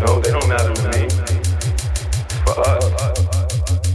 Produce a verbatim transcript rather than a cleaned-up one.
No, they don't matter to me. For us.